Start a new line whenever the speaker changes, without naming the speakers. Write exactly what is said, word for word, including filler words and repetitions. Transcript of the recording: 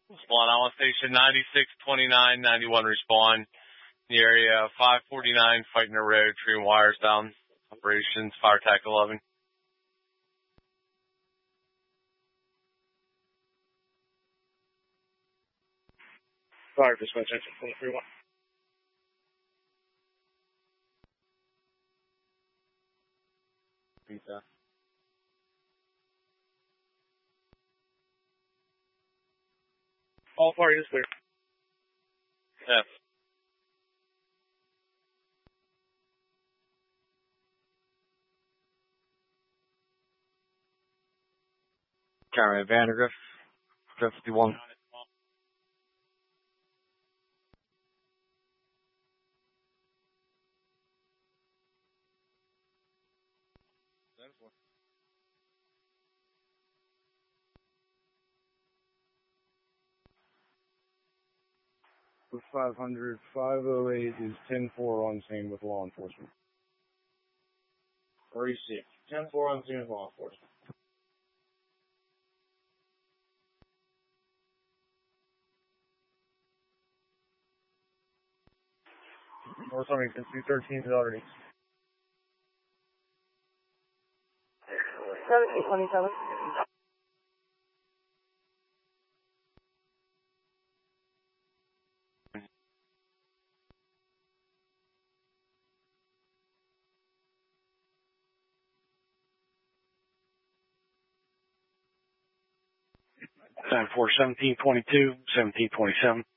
Spawn Island Station ninety-six twenty-nine ninety-one respond. The area five forty-nine Fighting Road, tree and wires down. Operations, Fire Tac eleven.
Fire dispatch, engine four three one.
Pizza.
All fire is clear.
Yes.
Camera Vandergriff, fifty-one.
five hundred, five oh eight is ten four on scene with law enforcement.
three six. ten four on scene with law enforcement. North Arlington, two thirteen is already.
seventeen twenty-seven.
Time for seventeen twenty-two, seventeen twenty-seven.